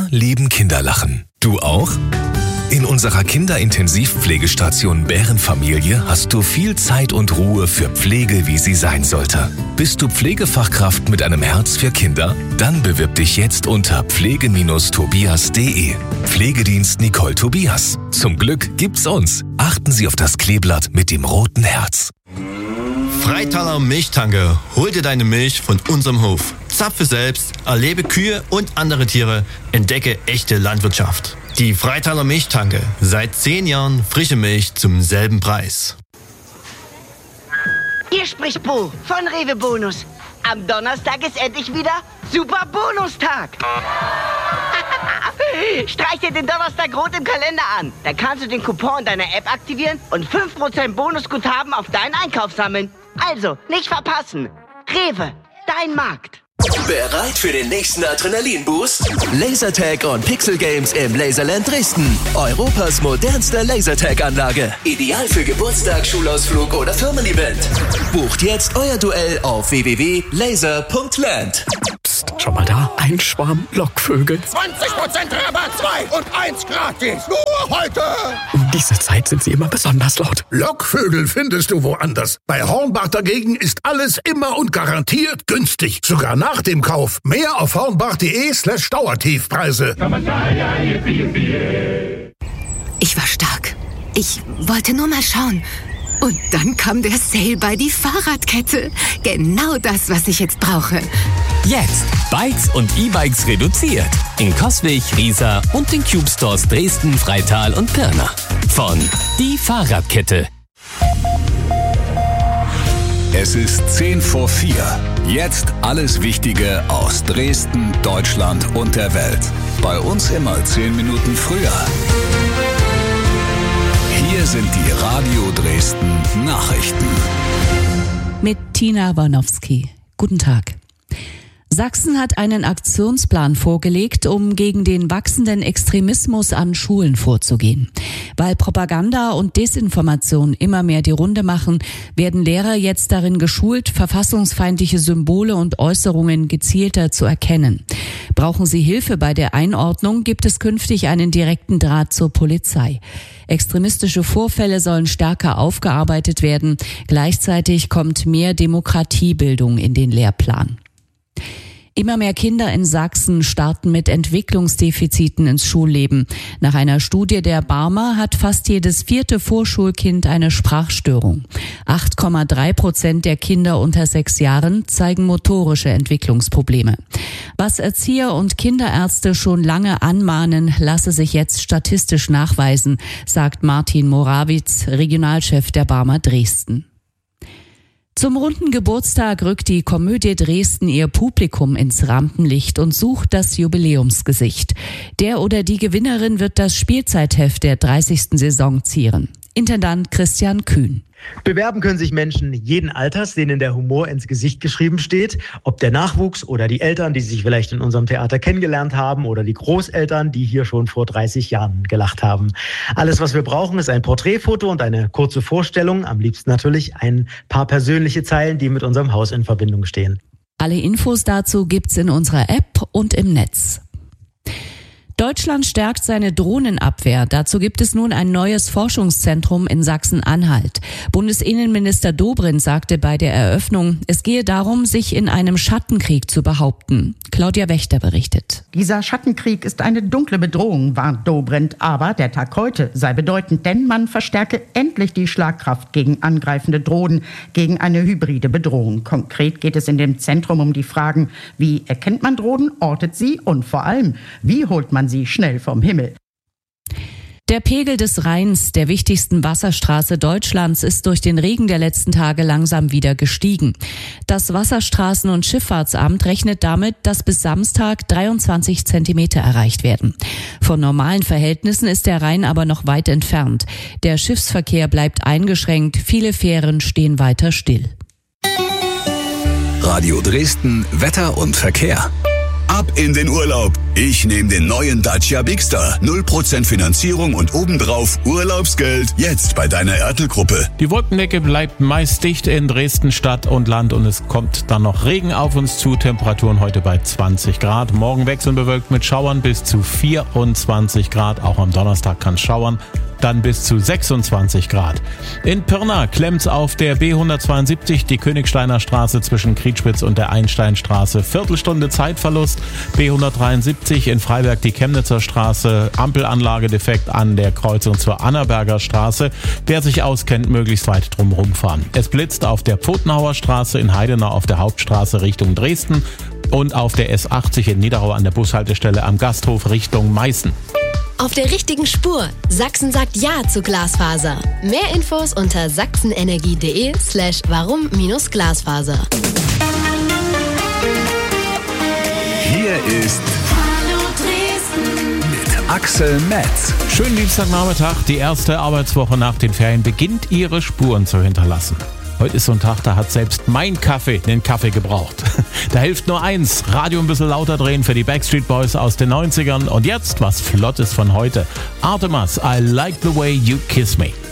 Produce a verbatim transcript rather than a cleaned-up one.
Da leben Kinderlachen. Du auch? In unserer Kinderintensivpflegestation Bärenfamilie hast du viel Zeit und Ruhe für Pflege, wie sie sein sollte. Bist du Pflegefachkraft mit einem Herz für Kinder? Dann bewirb dich jetzt unter pflege Tobias punkt de. Pflegedienst Nicole Tobias. Zum Glück gibt's uns. Achten Sie auf das Kleeblatt mit dem roten Herz. Freitaler Milchtanke. Hol dir deine Milch von unserem Hof. Zapfe selbst, erlebe Kühe und andere Tiere, entdecke echte Landwirtschaft. Die Freitaler Milchtanke. Seit zehn Jahren frische Milch zum selben Preis. Hier spricht Bo von Rewe Bonus. Am Donnerstag ist endlich wieder Super Bonustag. Streich dir den Donnerstag rot im Kalender an. Dann kannst du den Coupon in deiner App aktivieren und fünf Prozent Bonusguthaben auf deinen Einkauf sammeln. Also, nicht verpassen. Rewe, dein Markt. Bereit für den nächsten Adrenalin-Boost? Lasertag und Pixel Games im Laserland Dresden. Europas modernste Lasertag-Anlage. Ideal für Geburtstag, Schulausflug oder Firmen-Event. Bucht jetzt euer Duell auf w w w punkt laser punkt land. Psst, schau mal da, ein Schwarm Lockvögel. zwanzig Prozent Rabatt, zwei und eins gratis. Nur heute. Um diese Zeit sind sie immer besonders laut. Lockvögel findest du woanders. Bei Hornbach dagegen ist alles immer und garantiert günstig. Sogar nach dem Kauf. Mehr auf hornbach.de slash Dauertiefpreise. Ich war stark. Ich wollte nur mal schauen. Und dann kam der Sale bei die Fahrradkette. Genau das, was ich jetzt brauche. Jetzt Bikes und E-Bikes reduziert. In Coswig, Riesa und den Cube Stores Dresden, Freital und Pirna. Von die Fahrradkette. Es ist zehn vor vier. Jetzt alles Wichtige aus Dresden, Deutschland und der Welt. Bei uns immer zehn Minuten früher. Hier sind die Radio Dresden Nachrichten. Mit Tina Warnowski. Guten Tag. Sachsen hat einen Aktionsplan vorgelegt, um gegen den wachsenden Extremismus an Schulen vorzugehen. Weil Propaganda und Desinformation immer mehr die Runde machen, werden Lehrer jetzt darin geschult, verfassungsfeindliche Symbole und Äußerungen gezielter zu erkennen. Brauchen sie Hilfe bei der Einordnung, gibt es künftig einen direkten Draht zur Polizei. Extremistische Vorfälle sollen stärker aufgearbeitet werden. Gleichzeitig kommt mehr Demokratiebildung in den Lehrplan. Immer mehr Kinder in Sachsen starten mit Entwicklungsdefiziten ins Schulleben. Nach einer Studie der Barmer hat fast jedes vierte Vorschulkind eine Sprachstörung. acht Komma drei Prozent der Kinder unter sechs Jahren zeigen motorische Entwicklungsprobleme. Was Erzieher und Kinderärzte schon lange anmahnen, lasse sich jetzt statistisch nachweisen, sagt Martin Morawitz, Regionalchef der Barmer Dresden. Zum runden Geburtstag rückt die Komödie Dresden ihr Publikum ins Rampenlicht und sucht das Jubiläumsgesicht. Der oder die Gewinnerin wird das Spielzeitheft der dreißigsten Saison zieren. Intendant Christian Kühn. Bewerben können sich Menschen jeden Alters, denen der Humor ins Gesicht geschrieben steht. Ob der Nachwuchs oder die Eltern, die sich vielleicht in unserem Theater kennengelernt haben, oder die Großeltern, die hier schon vor dreißig Jahren gelacht haben. Alles, was wir brauchen, ist ein Porträtfoto und eine kurze Vorstellung. Am liebsten natürlich ein paar persönliche Zeilen, die mit unserem Haus in Verbindung stehen. Alle Infos dazu gibt's in unserer App und im Netz. Deutschland stärkt seine Drohnenabwehr. Dazu gibt es nun ein neues Forschungszentrum in Sachsen-Anhalt. Bundesinnenminister Dobrindt sagte bei der Eröffnung, es gehe darum, sich in einem Schattenkrieg zu behaupten. Claudia Wächter berichtet. Dieser Schattenkrieg ist eine dunkle Bedrohung, warnt Dobrindt. Aber der Tag heute sei bedeutend, denn man verstärke endlich die Schlagkraft gegen angreifende Drohnen, gegen eine hybride Bedrohung. Konkret geht es in dem Zentrum um die Fragen, wie erkennt man Drohnen, ortet sie und vor allem, wie holt man sie schnell vom Himmel. Der Pegel des Rheins, der wichtigsten Wasserstraße Deutschlands, ist durch den Regen der letzten Tage langsam wieder gestiegen. Das Wasserstraßen- und Schifffahrtsamt rechnet damit, dass bis Samstag dreiundzwanzig Zentimeter erreicht werden. Von normalen Verhältnissen ist der Rhein aber noch weit entfernt. Der Schiffsverkehr bleibt eingeschränkt, viele Fähren stehen weiter still. Radio Dresden, Wetter und Verkehr. Ab in den Urlaub. Ich nehme den neuen Dacia Bigster. null Prozent Finanzierung und obendrauf Urlaubsgeld. Jetzt bei deiner Ertel-Gruppe. Die Wolkendecke bleibt meist dicht in Dresden Stadt und Land und es kommt dann noch Regen auf uns zu. Temperaturen heute bei zwanzig Grad. Morgen wechselnd bewölkt mit Schauern bis zu vierundzwanzig Grad. Auch am Donnerstag kann es schauern. Dann bis zu sechsundzwanzig Grad. In Pirna klemmt's auf der B hundertzweiundsiebzig, die Königsteiner Straße zwischen Kriedspitz und der Einsteinstraße. Viertelstunde Zeitverlust. B hundertdreiundsiebzig in Freiberg die Chemnitzer Straße. Ampelanlage defekt an der Kreuzung zur Annaberger Straße. Wer sich auskennt, möglichst weit drumherum fahren. Es blitzt auf der Pfotenhauer Straße, in Heidenau auf der Hauptstraße Richtung Dresden und auf der S achtzig in Niederau an der Bushaltestelle am Gasthof Richtung Meißen. Auf der richtigen Spur. Sachsen sagt Ja zu Glasfaser. Mehr Infos unter sachsenenergie.de slash warum-Glasfaser. Hier ist Hallo Dresden mit Axel Metz. Schönen Dienstagnachmittag. Die erste Arbeitswoche nach den Ferien beginnt ihre Spuren zu hinterlassen. Heute ist so ein Tag, da hat selbst mein Kaffee den Kaffee gebraucht. Da hilft nur eins, Radio ein bisschen lauter drehen für die Backstreet Boys aus den neunzigern. Und jetzt was Flottes von heute. Artemas, I Like the Way You Kiss Me.